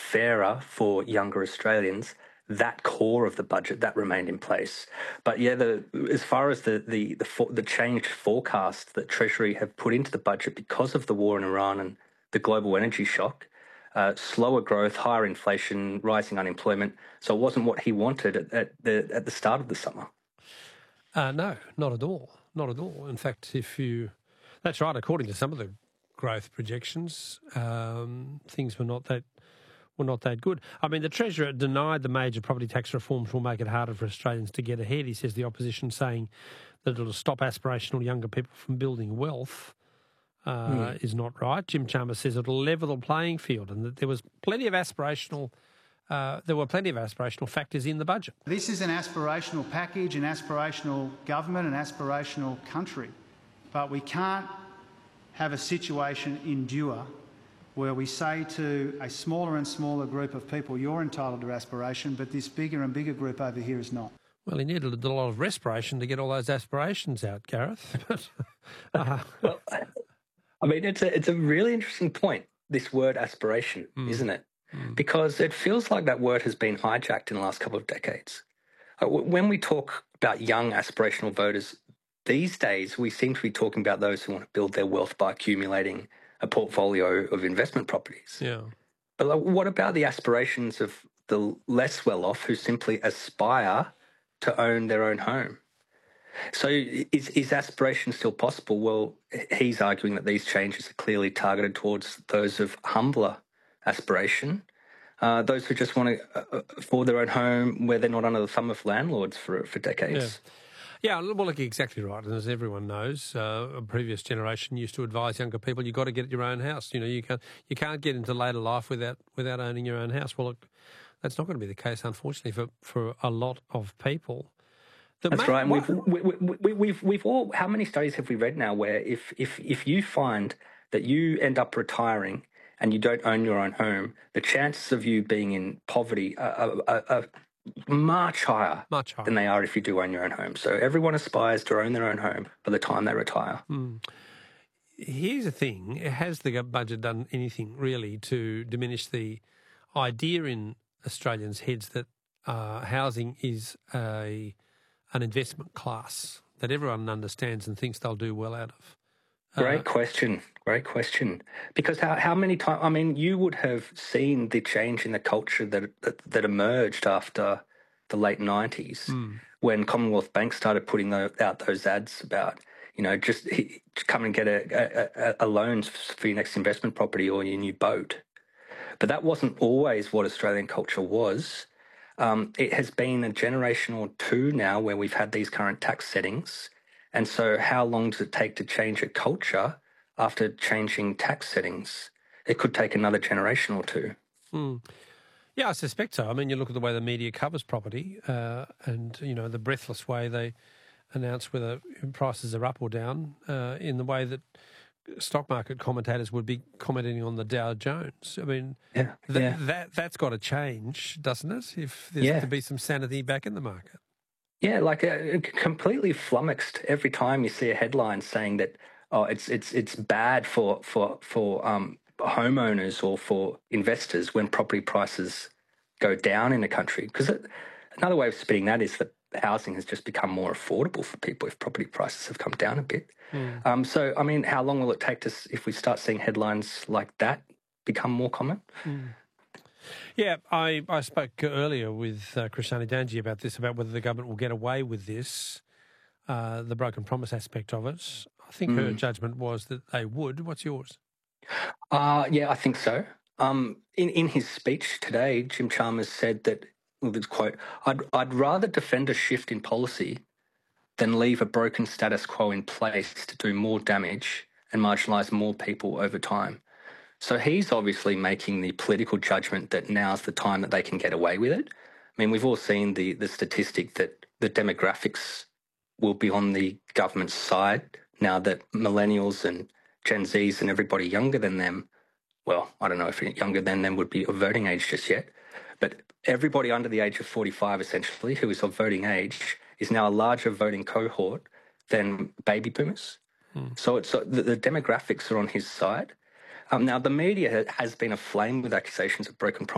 fairer for younger Australians, that core of the budget, that remained in place. But yeah, as far as the changed forecast that Treasury have put into the budget because of the war in Iran and the global energy shock, slower growth, higher inflation, rising unemployment. So it wasn't what he wanted at the start of the summer. No, not at all. Not at all. In fact, that's right. According to some of the growth projections, things were not that good. I mean, the Treasurer denied the major property tax reforms will make it harder for Australians to get ahead. He says the opposition saying that it'll stop aspirational younger people from building wealth is not right. Jim Chalmers says it'll level the playing field and that there was plenty of aspirational. There were plenty of aspirational factors in the budget. This is an aspirational package, an aspirational government, an aspirational country. But we can't have a situation endure where we say to a smaller and smaller group of people, you're entitled to aspiration, but this bigger and bigger group over here is not. Well, he needed a lot of respiration to get all those aspirations out, Gareth. Well, I mean, it's a really interesting point, this word aspiration, isn't it? Because it feels like that word has been hijacked in the last couple of decades. When we talk about young aspirational voters, these days we seem to be talking about those who want to build their wealth by accumulating a portfolio of investment properties. Yeah. But what about the aspirations of the less well-off who simply aspire to own their own home? So is aspiration still possible? Well, he's arguing that these changes are clearly targeted towards those of humbler aspiration, those who just want to afford their own home where they're not under the thumb of landlords for decades. Yeah, well, look, exactly right. And as everyone knows, a previous generation used to advise younger people, you've got to get your own house. You know, you can't get into later life without owning your own house. Well, look, that's not going to be the case, unfortunately, for a lot of people. That's right. And we've all. How many studies have we read now where if you find that you end up retiring and you don't own your own home, the chances of you being in poverty are much higher than they are if you do own your own home. So everyone aspires to own their own home by the time they retire. Here's the thing: has the budget done anything really to diminish the idea in Australians' heads that housing is an investment class that everyone understands and thinks they'll do well out of? Great question. Because how many times? I mean, you would have seen the change in the culture that emerged after the late 90s when Commonwealth Bank started putting out those ads about, you know, just come and get a loan for your next investment property or your new boat. But that wasn't always what Australian culture was. It has been a generation or two now where we've had these current tax settings. And so how long does it take to change a culture after changing tax settings? It could take another generation or two. Yeah, I suspect so. I mean, you look at the way the media covers property and, you know, the breathless way they announce whether prices are up or down in the way that stock market commentators would be commenting on the Dow Jones. I mean, that's got to change, doesn't it, if there's to be some sanity back in the market? Yeah, like completely flummoxed every time you see a headline saying that it's bad for homeowners or for investors when property prices go down in a country. Because another way of spinning that is that housing has just become more affordable for people if property prices have come down a bit. So, I mean, how long will it take if we start seeing headlines like that become more common? Yeah, I spoke earlier with Krishani Danji about this, about whether the government will get away with this, the broken promise aspect of it. I think her judgment was that they would. What's yours? Yeah, I think so. In his speech today, Jim Chalmers said that, this quote, I'd rather defend a shift in policy than leave a broken status quo in place to do more damage and marginalise more people over time. So he's obviously making the political judgment that now's the time that they can get away with it. I mean, we've all seen the statistic that the demographics will be on the government's side now that millennials and Gen Zs and everybody younger than them, well, I don't know if younger than them would be of voting age just yet, but everybody under the age of 45 essentially who is of voting age is now a larger voting cohort than baby boomers. So the demographics are on his side. Now, the media has been aflame with accusations of broken promise